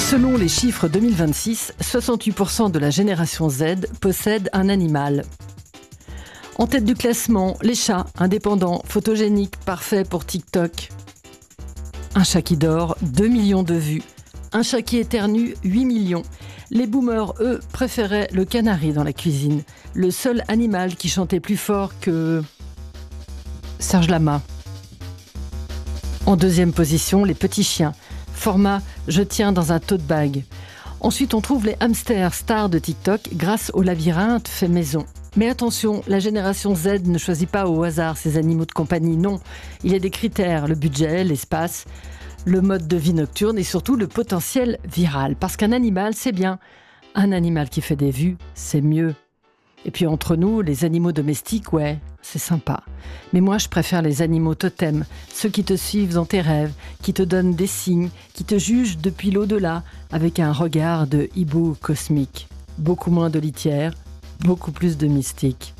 Selon les chiffres 2026, 68% de la génération Z possède un animal. En tête du classement, les chats, indépendants, photogéniques, parfaits pour TikTok. Un chat qui dort, 2 millions de vues. Un chat qui éternue, 8 millions. Les boomers, eux, préféraient le canari dans la cuisine. Le seul animal qui chantait plus fort que Serge Lama. En deuxième position, les petits chiens. Format « Je tiens dans un tote bag ». Ensuite, on trouve les hamsters stars de TikTok grâce au labyrinthe fait maison. Mais attention, la génération Z ne choisit pas au hasard ses animaux de compagnie, non. Il y a des critères, le budget, l'espace, le mode de vie nocturne et surtout le potentiel viral. Parce qu'un animal, c'est bien. Un animal qui fait des vues, c'est mieux. Et puis entre nous, les animaux domestiques, ouais, c'est sympa. Mais moi, je préfère les animaux totems, ceux qui te suivent dans tes rêves, qui te donnent des signes, qui te jugent depuis l'au-delà, avec un regard de hibou cosmique. Beaucoup moins de litière, beaucoup plus de mystique.